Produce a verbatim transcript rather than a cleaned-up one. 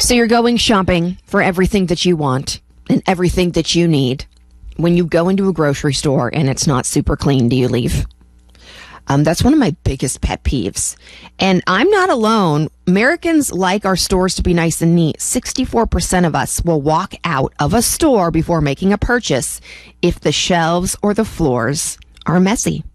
So you're going shopping for everything that you want and everything that you need. When you go into a grocery store and it's not super clean, do you leave? Um, that's one of my biggest pet peeves. And I'm not alone. Americans like our stores to be nice and neat. sixty-four percent of us will walk out of a store before making a purchase if the shelves or the floors are messy.